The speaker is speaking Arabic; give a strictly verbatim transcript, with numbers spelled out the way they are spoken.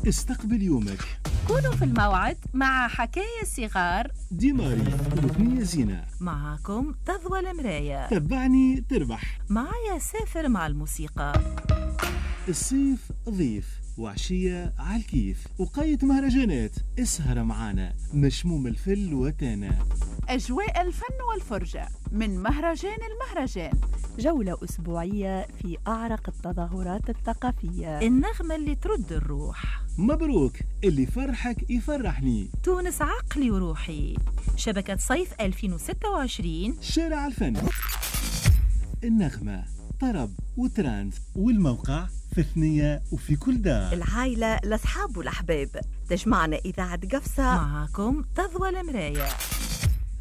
استقبل يومك. كونوا في الموعد مع حكاية الصغار ديماري وثنية زينة. معكم تضوى المراية. تبعني تربح. معايا سافر مع الموسيقى. الصيف ضيف وعشية عالكيف وقاية مهرجانات. اسهر معانا مشموم الفل وتانا. أجواء الفن والفرجة من مهرجان المهرجان. جولة أسبوعية في أعرق التظاهرات الثقافية. النغمة اللي ترد الروح. مبروك اللي فرحك يفرحني. تونس عقلي وروحي. شبكة صيف ألفين وستة وعشرين. شارع الفن. النغمة طرب وترانس والموقع في ثنية وفي كل دار. العائلة، الأصحاب والأحباب، تجمعنا إذاعة قفصة. معكم تضوى المراية.